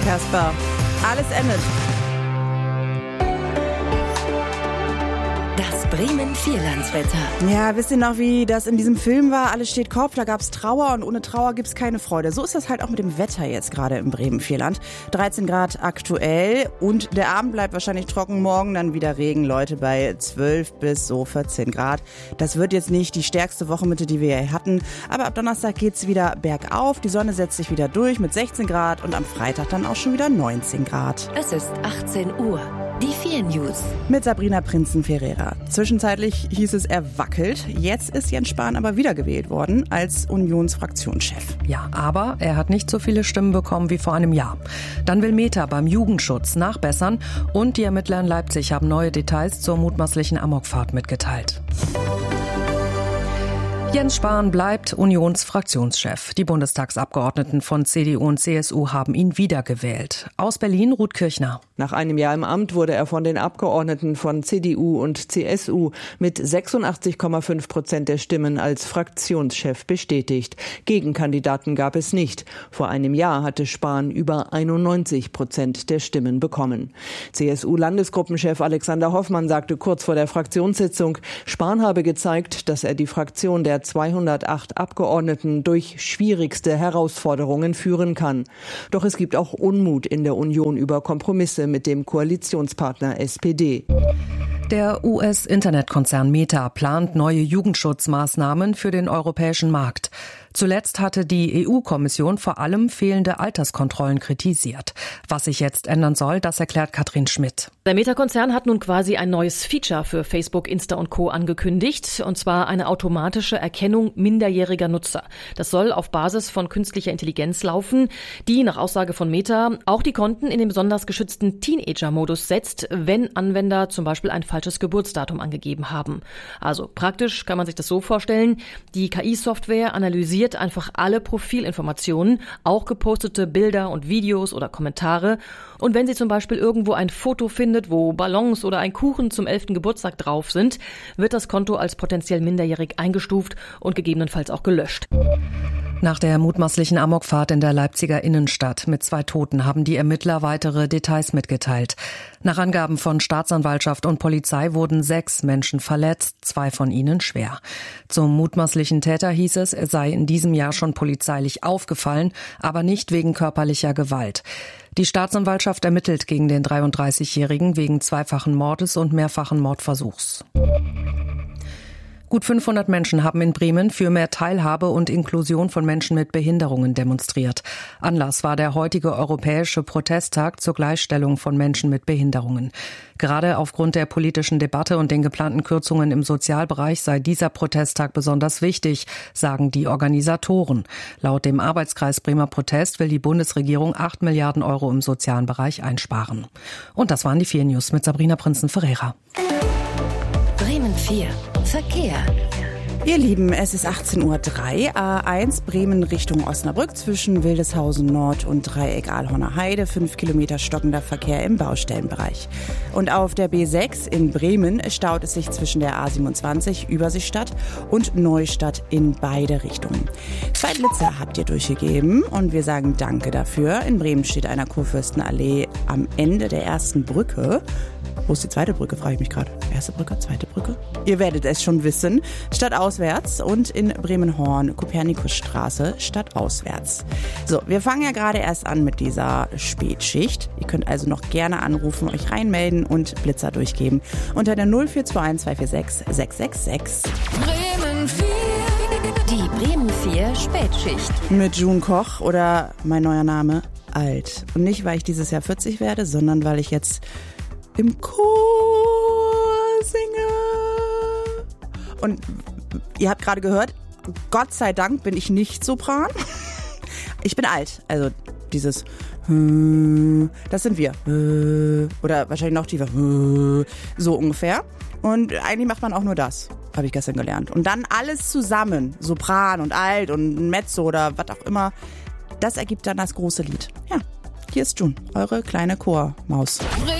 Casper. Alles endet. Das Bremen-Vierlandswetter. Ja, wisst ihr noch, wie das in diesem Film war? Alles steht Kopf, da gab's Trauer und ohne Trauer gibt's keine Freude. So ist das halt auch mit dem Wetter jetzt gerade im Bremen-Vierland. 13 Grad aktuell und der Abend bleibt wahrscheinlich trocken. Morgen dann wieder Regen, Leute, bei 12 bis so 14 Grad. Das wird jetzt nicht die stärkste Wochenmitte, die wir hier hatten. Aber ab Donnerstag geht's wieder bergauf. Die Sonne setzt sich wieder durch mit 16 Grad und am Freitag dann auch schon wieder 19 Grad. Es ist 18 Uhr. Die 4 News. Mit Sabrina Prinzen-Ferreira. Zwischenzeitlich hieß es, er wackelt. Jetzt ist Jens Spahn aber wiedergewählt worden als Unionsfraktionschef. Ja, aber er hat nicht so viele Stimmen bekommen wie vor einem Jahr. Dann will Meta beim Jugendschutz nachbessern und die Ermittler in Leipzig haben neue Details zur mutmaßlichen Amokfahrt mitgeteilt. Jens Spahn bleibt Unionsfraktionschef. Die Bundestagsabgeordneten von CDU und CSU haben ihn wiedergewählt. Aus Berlin, Ruth Kirchner. Nach einem Jahr im Amt wurde er von den Abgeordneten von CDU und CSU mit 86,5% der Stimmen als Fraktionschef bestätigt. Gegenkandidaten gab es nicht. Vor einem Jahr hatte Spahn über 91% der Stimmen bekommen. CSU-Landesgruppenchef Alexander Hoffmann sagte kurz vor der Fraktionssitzung, Spahn habe gezeigt, dass er die Fraktion der 208 Abgeordneten durch schwierigste Herausforderungen führen kann. Doch es gibt auch Unmut in der Union über Kompromisse mit dem Koalitionspartner SPD. Der US-Internetkonzern Meta plant neue Jugendschutzmaßnahmen für den europäischen Markt. Zuletzt hatte die EU-Kommission vor allem fehlende Alterskontrollen kritisiert. Was sich jetzt ändern soll, das erklärt Katrin Schmidt. Der Meta-Konzern hat nun quasi ein neues Feature für Facebook, Insta und Co. angekündigt, und zwar eine automatische Erkennung minderjähriger Nutzer. Das soll auf Basis von künstlicher Intelligenz laufen, die nach Aussage von Meta auch die Konten in den besonders geschützten Teenager-Modus setzt, wenn Anwender zum Beispiel ein falsches Geburtsdatum angegeben haben. Also praktisch kann man sich das so vorstellen, die KI-Software analysiert einfach alle Profilinformationen, auch gepostete Bilder und Videos oder Kommentare. Und wenn sie zum Beispiel irgendwo ein Foto findet, wo Ballons oder ein Kuchen zum 11. Geburtstag drauf sind, wird das Konto als potenziell minderjährig eingestuft und gegebenenfalls auch gelöscht. Nach der mutmaßlichen Amokfahrt in der Leipziger Innenstadt mit 2 Toten haben die Ermittler weitere Details mitgeteilt. Nach Angaben von Staatsanwaltschaft und Polizei wurden 6 Menschen verletzt, 2 von ihnen schwer. Zum mutmaßlichen Täter hieß es, er sei in diesem Jahr schon polizeilich aufgefallen, aber nicht wegen körperlicher Gewalt. Die Staatsanwaltschaft ermittelt gegen den 33-Jährigen wegen 2-fachen Mordes und mehrfachen Mordversuchs. Gut 500 Menschen haben in Bremen für mehr Teilhabe und Inklusion von Menschen mit Behinderungen demonstriert. Anlass war der heutige europäische Protesttag zur Gleichstellung von Menschen mit Behinderungen. Gerade aufgrund der politischen Debatte und den geplanten Kürzungen im Sozialbereich sei dieser Protesttag besonders wichtig, sagen die Organisatoren. Laut dem Arbeitskreis Bremer Protest will die Bundesregierung 8 Milliarden Euro im sozialen Bereich einsparen. Und das waren die 4 News mit Sabrina Prinzen-Ferreira. Bremen 4. Verkehr. Ihr Lieben, es ist 18:03 Uhr. A1 Bremen Richtung Osnabrück zwischen Wildeshausen Nord und Dreieck Ahlhorner Heide. 5 Kilometer stockender Verkehr im Baustellenbereich. Und auf der B6 in Bremen staut es sich zwischen der A27 Überseestadt und Neustadt in beide Richtungen. 2 Blitzer habt ihr durchgegeben und wir sagen Danke dafür. In Bremen steht einer Kurfürstenallee am Ende der ersten Brücke. Wo ist die zweite Brücke, frage ich mich gerade. Erste Brücke, zweite Brücke? Ihr werdet es schon wissen. Stadtauswärts und in Bremen-Horn, Kopernikusstraße, stadtauswärts. So, wir fangen ja gerade erst an mit dieser Spätschicht. Ihr könnt also noch gerne anrufen, euch reinmelden und Blitzer durchgeben. Unter der 0421 246 666. Bremen 4. Die Bremen 4 Spätschicht. Mit June Koch oder mein neuer Name, Alt. Und nicht, weil ich dieses Jahr 40 werde, sondern weil ich jetzt im Chor singe. Und ihr habt gerade gehört, Gott sei Dank bin ich nicht Sopran. Ich bin alt. Also dieses das sind wir. Oder wahrscheinlich noch tiefer. So ungefähr. Und eigentlich macht man auch nur das. Habe ich gestern gelernt. Und dann alles zusammen. Sopran und Alt und Mezzo oder was auch immer. Das ergibt dann das große Lied. Ja, hier ist June, eure kleine Chormaus.